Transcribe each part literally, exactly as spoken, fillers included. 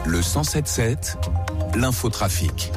Le cent sept sept, l'infotrafic.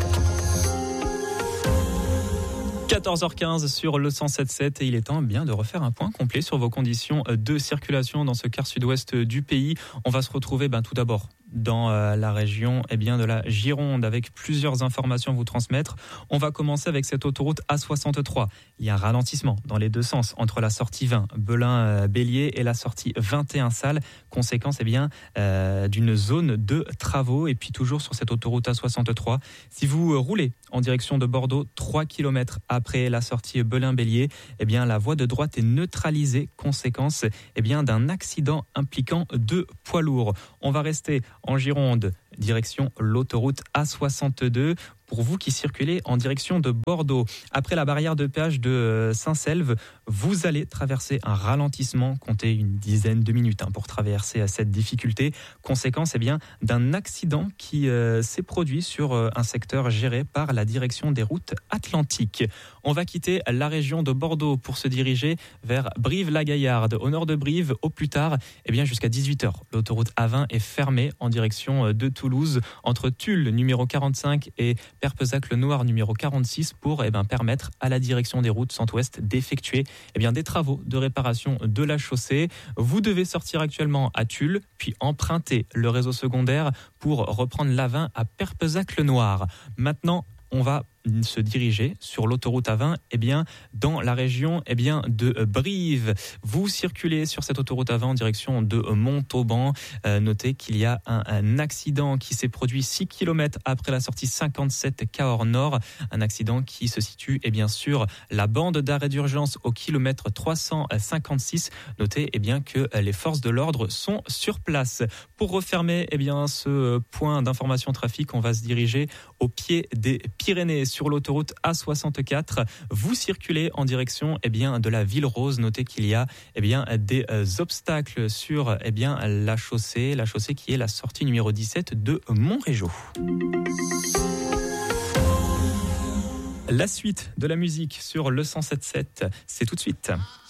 quatorze heures quinze sur le cent sept sept et il est temps bien de refaire un point complet sur vos conditions de circulation dans ce quart sud-ouest du pays. On va se retrouver ben, tout d'abord dans euh, la région eh bien, de la Gironde avec plusieurs informations à vous transmettre. On va commencer avec cette autoroute A soixante-trois. Il y a un ralentissement dans les deux sens entre la sortie vingt Belin-Bélier et la sortie vingt et un Salles. Conséquence eh bien, euh, d'une zone de travaux. Et puis toujours sur cette autoroute A soixante-trois, si vous roulez en direction de Bordeaux, trois kilomètres après la sortie Belin-Bélier, eh bien, la voie de droite est neutralisée. Conséquence eh bien, d'un accident impliquant deux poids lourds. On va rester en Gironde, direction l'autoroute A soixante-deux. Pour vous qui circulez en direction de Bordeaux, après la barrière de péage de Saint-Selve, vous allez traverser un ralentissement, comptez une dizaine de minutes hein, pour traverser cette difficulté. Conséquence eh bien, d'un accident qui euh, s'est produit sur euh, un secteur géré par la direction des routes atlantiques. On va quitter la région de Bordeaux pour se diriger vers Brive-la-Gaillarde. Au nord de Brive, au plus tard, eh bien, jusqu'à dix-huit heures, l'autoroute A vingt est fermée en direction de Toulouse, entre Tulle, numéro quarante-cinq, et Perpezac-le-Noir, numéro quarante-six, pour eh bien, permettre à la direction des routes centre-ouest d'effectuer eh bien, des travaux de réparation de la chaussée. Vous devez sortir actuellement à Tulle, puis emprunter le réseau secondaire pour reprendre l'A vingt à Perpezac-le-Noir. Maintenant, on va se diriger sur l'autoroute A vingt eh bien, dans la région eh bien, de Brive. Vous circulez sur cette autoroute A vingt en direction de Montauban. Euh, notez qu'il y a un, un accident qui s'est produit six kilomètres après la sortie cinquante-sept Cahors Nord. Un accident qui se situe eh bien, sur la bande d'arrêt d'urgence au kilomètre trois cent cinquante-six. Notez eh bien, que les forces de l'ordre sont sur place. Pour refermer eh bien, ce point d'information trafic, on va se diriger au pied des Pyrénées. Sur l'autoroute A soixante-quatre, vous circulez en direction eh bien, de la Ville Rose. Notez qu'il y a eh bien, des euh, obstacles sur eh bien, la chaussée, la chaussée qui est la sortie numéro dix-sept de Montrégeau. La suite de la musique sur le cent sept sept, c'est tout de suite.